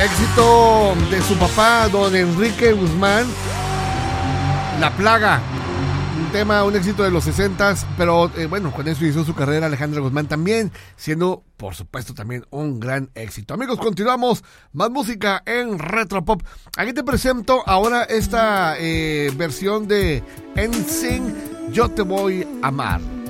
Éxito de su papá, don Enrique Guzmán, La Plaga. Un éxito de los 60s, pero bueno, con eso inició su carrera Alejandra Guzmán también, siendo, por supuesto, también un gran éxito. Amigos, continuamos, más música en Retropop. Aquí te presento ahora esta versión de NSYNC, Yo Te Voy a Amar.